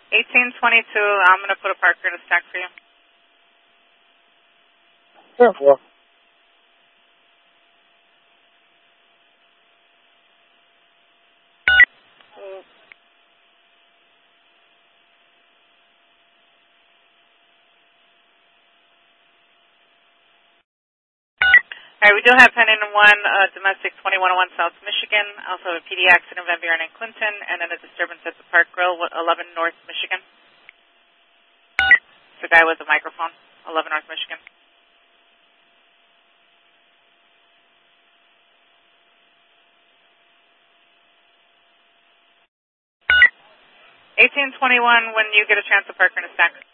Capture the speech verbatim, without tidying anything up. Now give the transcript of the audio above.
eighteen twenty-two, I'm going to put a Parker in a stack for you. Sure, well. All right, we do have pending one uh, domestic twenty-one oh one South Michigan, also a P D accident, Van Buren and Clinton, and then a disturbance at the Park Grill, eleven North Michigan. It's the guy with the microphone, eleven North Michigan. eighteen twenty-one, when you get a chance to Parker in a stack.